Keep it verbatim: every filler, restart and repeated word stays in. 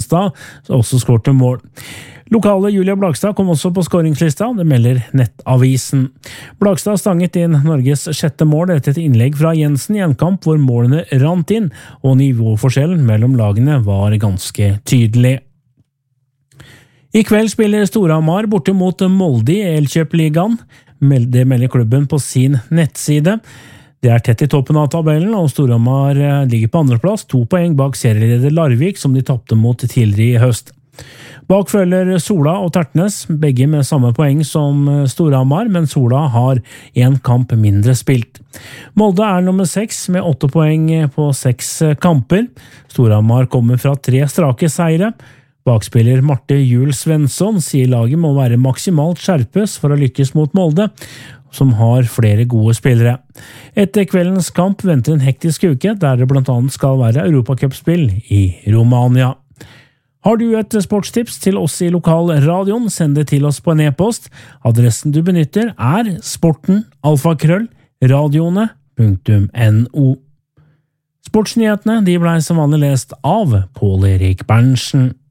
Blagstad også skårte mål. Lokale Julia Blagstad kom også på skåringslista, det melder Nettavisen. Blagstad stanget inn Norges sjette mål etter et innlegg fra Jensen i en kamp hvor målene rant inn, og nivåforskjellen mellom lagene var ganske tydelig. I kveld spiller Storhamar borte mot Molde i Elkjøp-ligaen. Det melder klubben på sin nettside. Det er tett i toppen av tabellen, og Storhamar ligger på andreplass, to poeng bak serieleder Larvik, som de tappte mot tidligere i høst. Bak følger Sola og Tertnes, begge med samme poeng som Storhamar, men Sola har en kamp mindre spilt. Molde er nummer seks med åtte poeng på seks kamper. Storhamar kommer fra tre strake seire. Bakspiller Marte Juel Svensson sier laget må være maksimalt skjerpes for å lykkes mot Molde, som har flere gode spillere. Etter kveldens kamp venter en hektisk uke, der det blant annet skal være Europacupspill i Romania. Har du et sportstips til oss i lokalradioen, send det til oss på en e-post. Adressen du benytter er sporten alfakrøll radioene punktum no. Sportsnyhetene de ble som vanlig lest av Pål Erik Berntsen.